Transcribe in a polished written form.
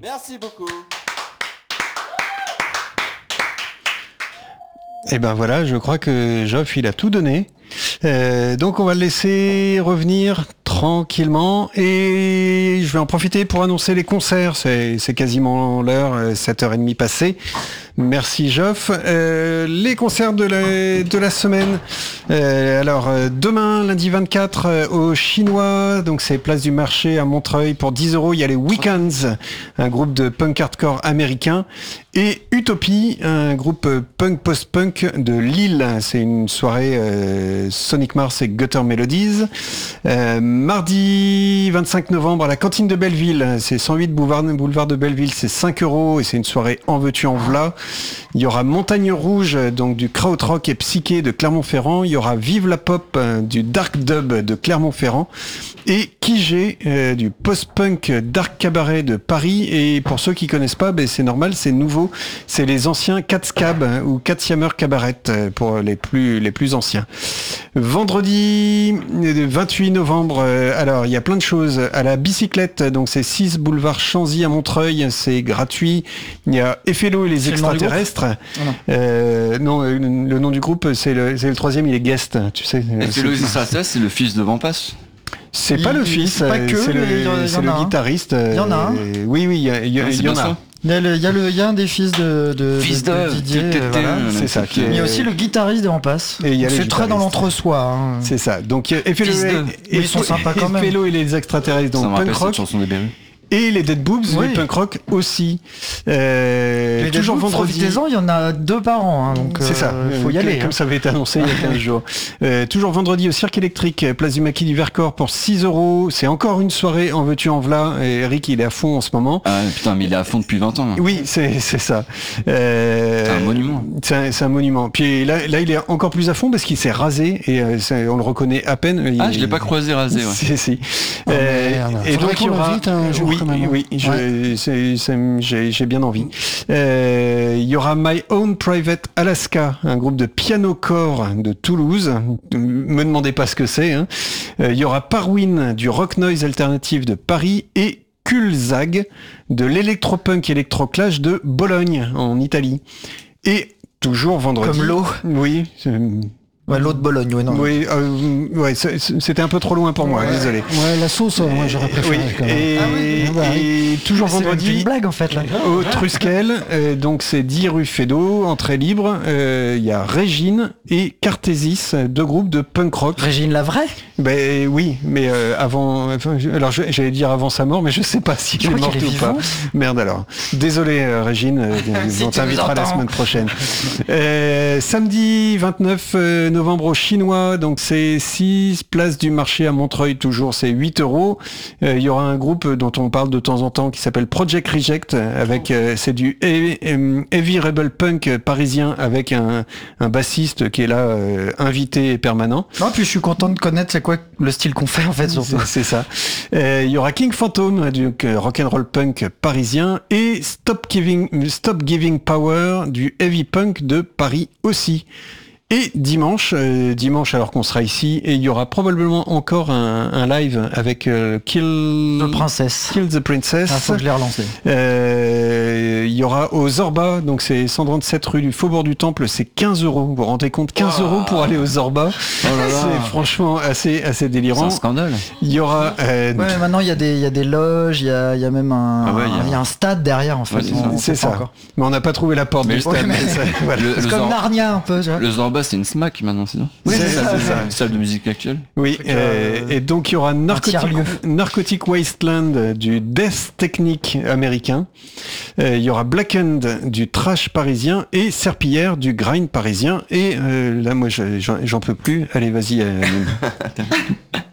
Merci beaucoup. Et ben voilà, je crois que Geoff, il a tout donné. Donc on va le laisser revenir tranquillement et je vais en profiter pour annoncer les concerts. C'est quasiment l'heure, 7h30 passée. Merci Geoff. Les concerts de la semaine. Alors demain, lundi 24, au Chinois, donc c'est place du marché à Montreuil pour 10 €. Il y a les Weekends, un groupe de punk hardcore américain, et Utopie, un groupe punk post-punk de Lille. C'est une soirée Sonic Mars et Gutter Melodies. Mardi 25 novembre à la cantine de Belleville, c'est 108 boulevard de Belleville, c'est 5 € et c'est une soirée en veux-tu en v'là. Il y aura Montagne Rouge, donc du krautrock et psyché de Clermont-Ferrand. Il y aura Vive la Pop, du dark dub de Clermont-Ferrand. Et Kijé, du post-punk dark cabaret de Paris. Et pour ceux qui connaissent pas, c'est normal, c'est nouveau. C'est les anciens Cat's Cab ou Cat's Hammer Cabaret pour les plus anciens. Vendredi 28 novembre, alors il y a plein de choses. À la bicyclette, donc c'est 6 boulevard Chanzy à Montreuil, c'est gratuit. Il y a Effello et les extraterrestres. Non, le nom du groupe, c'est le troisième, il est guest, tu sais. Effello et les extraterrestres, c'est le fils de Vampas. C'est pas le fils, c'est le guitariste. Il y en a un. Oui, il y en a. Il y a un des fils de Didier, voilà. C'est ça. Il y a aussi le guitariste de Rampas. C'est très dans l'entre-soi. Hein. C'est ça. Donc Effello ils sont sympas quand même. Effello et les extraterrestres, donc punk rock. Et les Dead Boobs, oui. Le punk rock aussi. Toujours vendredi. Profitez-en, il y en a 2 par an. Hein, donc c'est ça. Faut y aller. Comme ça avait été annoncé il y a 15 jours. Toujours vendredi au Cirque électrique, place du Maquis du Vercors pour 6 €. C'est encore une soirée en veux-tu en v'là. Et Eric, il est à fond en ce moment. Ah putain, mais il est à fond depuis 20 ans. Hein. Oui, c'est ça. C'est un monument. C'est un monument. Puis là, il est encore plus à fond parce qu'il s'est rasé et on le reconnaît à peine. Je l'ai pas croisé rasé. Ouais. Si. Et donc il y aura vite un jour. Oui, j'ai bien envie. Il y aura My Own Private Alaska, un groupe de piano-core de Toulouse. Me demandez pas ce que c'est. Hein. Il y aura Parwin, du rock noise alternatif de Paris, et Kulzag, de l'électropunk électroclash de Bologne, en Italie. Et toujours vendredi. Comme l'eau. Oui. Ouais, l'eau de Bologne, oui, non. Oui, c'était un peu trop loin pour moi, désolé. Ouais, la sauce, moi j'aurais préféré. Et toujours vendredi. C'est une blague en fait là. Au Trusquel, donc c'est 10 rue Fédot, entrée libre. Il y a Régine et Cartésis, 2 groupes de punk rock. Régine la vraie ? Ben oui, mais avant. Alors j'allais dire avant sa mort, mais je sais pas si elle est morte ou pas. Merde alors. Désolé Régine, on t'invitera la semaine prochaine. Samedi 29 novembre au Chinois, donc c'est 6 place du marché à Montreuil, toujours c'est 8 €. Il y aura un groupe dont on parle de temps en temps qui s'appelle Project Reject, avec c'est du heavy rebel punk parisien avec un bassiste qui est là invité et permanent. Non, puis je suis content de connaître c'est quoi le style qu'on fait en fait. C'est ça. Il y aura King Phantom, du rock'n'roll punk parisien, et Stop Giving Power, du heavy punk de Paris aussi. Et dimanche, alors qu'on sera ici, et il y aura probablement encore un live avec Kill the Princess. Ah, faut que je l'ai relancé. Il y aura au Zorba, donc c'est 137 rue du Faubourg du Temple, c'est 15 €. Vous vous rendez compte, 15 € pour aller au Zorba. C'est franchement assez délirant. C'est un scandale. Il y aura. Ouais, mais maintenant il y a des loges, il y a même il y a un stade derrière en fait. Ouais, c'est ça. Encore. Mais on n'a pas trouvé la porte du stade. Voilà. C'est comme Narnia un peu. Le Zorba, c'est une SMAC maintenant, sinon. Oui, c'est ça. Une salle de musique actuelle. Oui, et donc il y aura Narcotic Wasteland, du death technique américain. Il y aura Blackened, du trash parisien, et Serpillière, du grind parisien. Et là, moi, j'en peux plus. Allez, vas-y.